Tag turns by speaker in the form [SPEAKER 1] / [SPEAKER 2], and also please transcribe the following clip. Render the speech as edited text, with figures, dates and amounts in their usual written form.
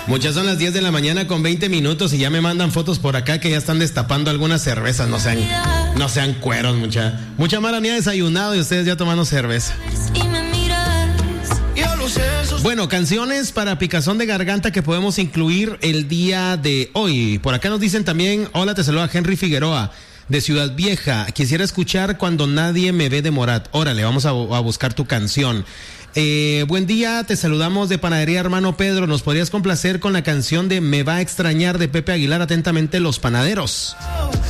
[SPEAKER 1] Muchas son las 10 de la mañana con 20 minutos y ya me mandan fotos por acá que ya están destapando algunas cervezas. No sean cueros, mucha mala ni ha desayunado y ustedes ya tomando cerveza. Bueno, canciones para picazón de garganta que podemos incluir el día de hoy. Por acá nos dicen también, hola, te saluda Henry Figueroa de Ciudad Vieja. Quisiera escuchar Cuando Nadie Me Ve de Morat. Órale, vamos a buscar tu canción. Buen día, te saludamos de Panadería Hermano Pedro. ¿Nos podrías complacer con la canción de Me Va a Extrañar de Pepe Aguilar? Atentamente, Los Panaderos.